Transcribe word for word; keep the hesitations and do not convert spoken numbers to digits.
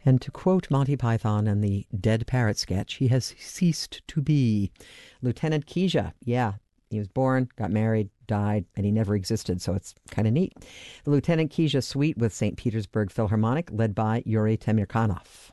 And to quote Monty Python and the Dead Parrot sketch, he has ceased to be. Lieutenant Keisha, yeah, he was born, got married, died, and he never existed, so it's kind of neat. The Lieutenant Keisha Suite with Saint Petersburg Philharmonic, led by Yuri Temirkanov.